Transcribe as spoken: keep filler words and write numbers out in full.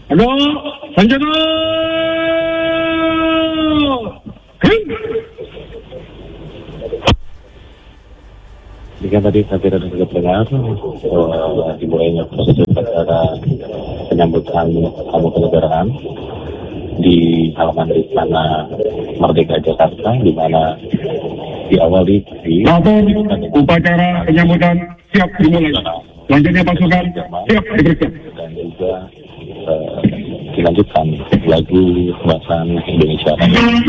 Halo, Sanjana. Jika tadi saya tidak bisa dengar uh, dimulainya proses upacara penyambutan tamu kenegaraan di halaman Istana Merdeka Jakarta, di mana diawali di upacara penyambutan siap dimulai. Selanjutnya pasukan siap diperiksa. Dan juga uh, dilanjutkan lagu bahasa Indonesia.